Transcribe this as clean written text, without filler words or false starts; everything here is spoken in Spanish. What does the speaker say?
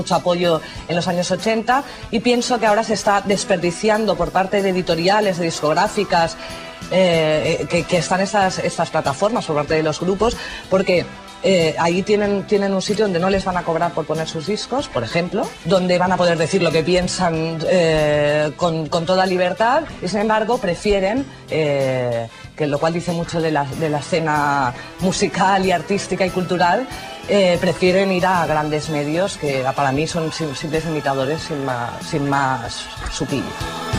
mucho apoyo en los años 80 y pienso que ahora se está desperdiciando por parte de editoriales, de discográficas, que están estas plataformas por parte de los grupos, porque ahí tienen un sitio donde no les van a cobrar por poner sus discos, por ejemplo, donde van a poder decir lo que piensan con toda libertad, y sin embargo prefieren, que lo cual dice mucho de la escena musical y artística y cultural, prefieren ir a grandes medios que para mí son simples imitadores sin más sutil.